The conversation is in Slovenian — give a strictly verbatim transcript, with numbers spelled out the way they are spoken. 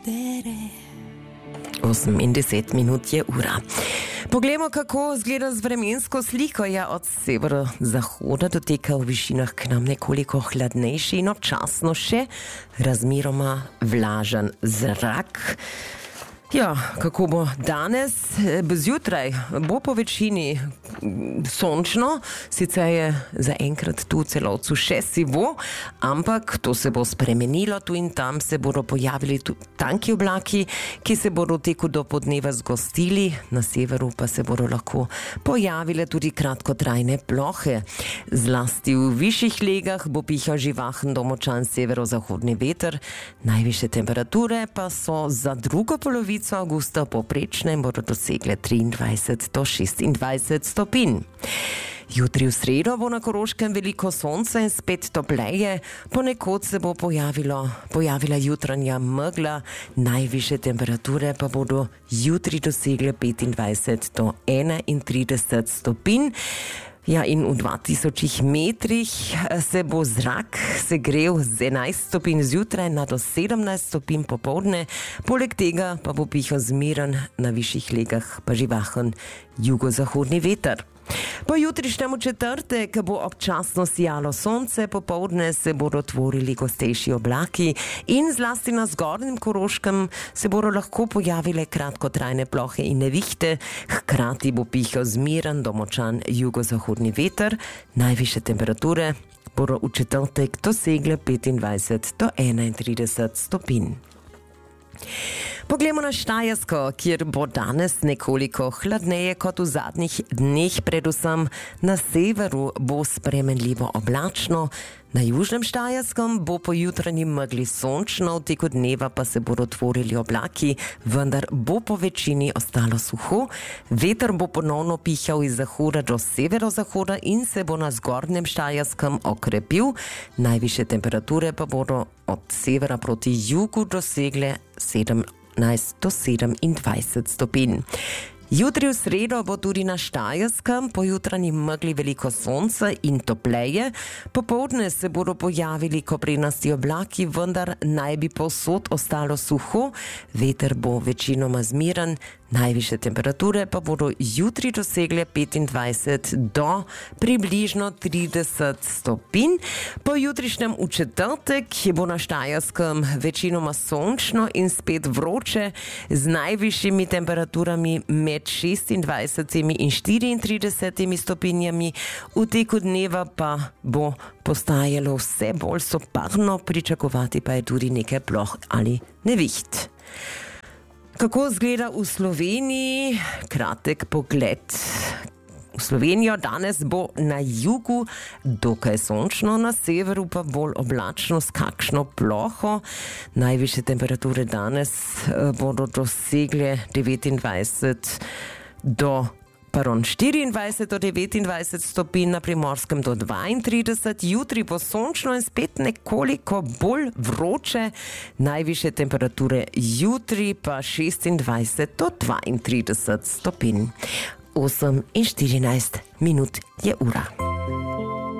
osem in deset minut je ura. Poglejmo, kako izgleda z vremensko sliko. Ja, od severozahoda doteka v višinah k nam nekoliko hladnejši in občasno še razmeroma vlažen zrak. Ja, kako bo danes? Zjutraj bo po večini sončno, sicer je zaenkrat tu v Celovcu še sivo, ampak to se bo spremenilo, tu in tam se bodo pojavili tanki oblaki, ki se bodo v teku do podneva zgostili, na severu pa se bodo lahko pojavile tudi kratkotrajne plohe. Zlasti v višjih legah bo pihal živahen do močan severozahodni veter, najvišje temperature pa so za drugo polovico avgusta poprečne in bodo dosegle triindvajset do šestindvajset stopinj. Jutri v sredo bo na Koroškem veliko sonca in spet topleje, ponekod se bo pojavilo, pojavila jutranja megla, najvišje temperature pa bodo jutri dosegle petindvajset do enaintrideset stopinj. Ja, in v dva tisoč metrih se bo zrak segrel z enajst stopinj zjutraj na do sedemnajst stopinj popoldne, poleg tega pa bo pihal zmeren, na višjih legah pa živahen jugozahodni veter. Po jutrišnjem četrtek bo občasno sijalo sonce, popoldne se bodo tvorili gostejši oblaki in zlasti na zgornjem Koroškem se bodo lahko pojavile kratkotrajne plohe in nevihte, hkrati bo pihal zmeren do močan jugozahodni veter, najvišje temperature bodo v četrtek dosegle petindvajset do enaintrideset stopinj. Poglejmo na Štajersko, kjer bo danes nekoliko hladneje kot v zadnjih dneh, predvsem na severu bo spremenljivo oblačno, na južnem Štajerskem bo po jutranji megli sončno, v teku dneva pa se bodo tvorili oblaki, vendar bo po večini ostalo suho, veter bo ponovno pihal iz zahoda do severozahoda in se bo na zgornjem Štajerskem okrepil, najvišje temperature pa bodo od severa proti jugu dosegle sedemnajst do sedemindvajset stopinj. Jutri v sredo bo tudi na Štajerskem po jutranji megli veliko sonca in topleje, popoldne se bodo pojavili koprenasti oblaki, vendar naj bi povsod ostalo suho, veter bo večinoma zmeren, najvišje temperature pa bodo jutri dosegle petindvajset do približno trideset stopinj. Po jutrišnjem v četrtek bo na Štajerskem večinoma sončno in spet vroče, z najvišjimi temperaturami med šestindvajsetimi in štiriintridesetimi stopinjami, v teku dneva pa bo postajalo vse bolj soparno, pričakovati pa je tudi nekaj ploh ali neviht. Kako izgleda v Sloveniji? Kratek pogled. V Slovenijo danes bo na jugu dokaj sončno, na severu pa bolj oblačno s kakšno ploho. Najvišje temperature danes bodo dosegle devetindvajset do Pardon, štiriindvajset do devetindvajset stopinj, na Primorskem do dvaintrideset, jutri bo sončno in spet nekoliko bolj vroče, najvišje temperature jutri pa šestindvajset do dvaintrideset stopinj. osem in štirinajst minut je ura.